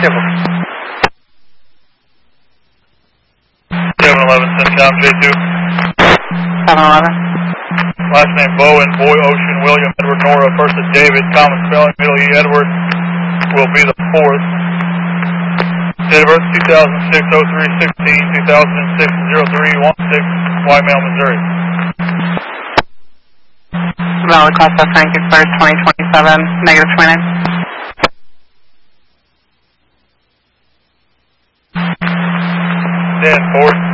Kibble. 711, Centcom J2. 711. Last name Bowen, Boy, Ocean, William, Edward, Nora. First is David, common spelling, middle E, Edward will be the 4th. Date of birth 2006, 03, 16, 2006, 03, 16, Whitemale, Missouri. Valid class of Frank expires 2027, negative 29. Dan Ford.